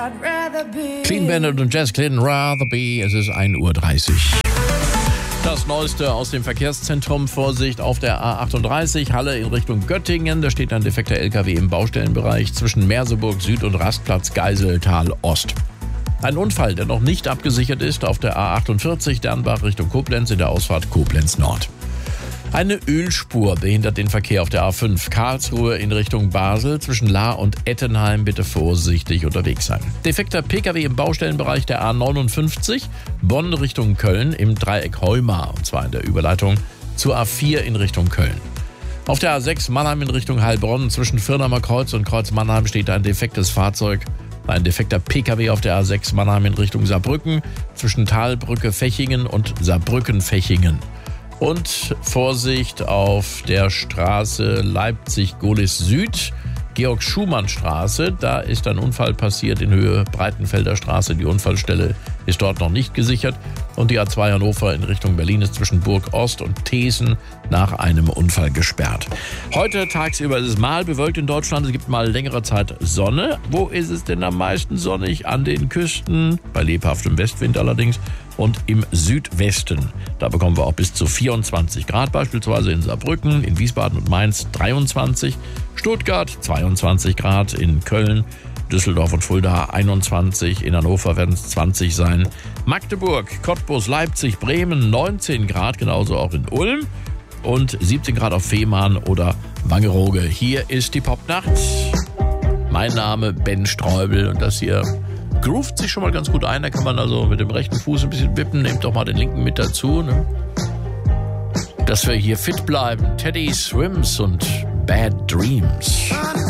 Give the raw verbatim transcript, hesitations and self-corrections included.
Clean Bandit und Jazz Clinton, Rather Be. Es ist ein Uhr dreißig. Das Neueste aus dem Verkehrszentrum. Vorsicht auf der A achtunddreißig, Halle in Richtung Göttingen. Da steht ein defekter L K W im Baustellenbereich zwischen Merseburg Süd und Rastplatz Geiseltal Ost. Ein Unfall, der noch nicht abgesichert ist, auf der A achtundvierzig, Dernbach Richtung Koblenz in der Ausfahrt Koblenz Nord. Eine Ölspur behindert den Verkehr auf der A fünf, Karlsruhe in Richtung Basel. Zwischen Lahr und Ettenheim bitte vorsichtig unterwegs sein. Defekter P K W im Baustellenbereich der A neunundfünfzig, Bonn Richtung Köln im Dreieck Heumar, und zwar in der Überleitung zur A vier in Richtung Köln. Auf der A sechs Mannheim in Richtung Heilbronn zwischen Firnheimer Kreuz und Kreuz Mannheim steht ein defektes Fahrzeug. Ein defekter P K W auf der A sechs Mannheim in Richtung Saarbrücken zwischen Talbrücke-Fechingen und Saarbrücken-Fechingen. Und Vorsicht auf der Straße Leipzig-Gohlis Süd, Georg-Schumann-Straße. Da ist ein Unfall passiert in Höhe Breitenfelder Straße. Die Unfallstelle ist dort noch nicht gesichert. Und die A zwei Hannover in Richtung Berlin ist zwischen Burg Ost und Thesen nach einem Unfall gesperrt. Heute tagsüber ist es mal bewölkt in Deutschland. Es gibt mal längere Zeit Sonne. Wo ist es denn am meisten sonnig? An den Küsten, bei lebhaftem Westwind allerdings, und im Südwesten. Da bekommen wir auch bis zu vierundzwanzig Grad, beispielsweise in Saarbrücken, in Wiesbaden und Mainz dreiundzwanzig, Stuttgart zweiundzwanzig Grad, in Köln, Düsseldorf und Fulda einundzwanzig, in Hannover werden es zwanzig sein, Magdeburg, Cottbus, Leipzig, Bremen neunzehn Grad, genauso auch in Ulm und siebzehn Grad auf Fehmarn oder Wangerooge. Hier ist die Popnacht. Mein Name Ben Streubel und das hier groovt sich schon mal ganz gut ein. Da kann man also mit dem rechten Fuß ein bisschen wippen. Nehmt doch mal den linken mit dazu, ne? Dass wir hier fit bleiben. Teddy Swims und Bad Dreams.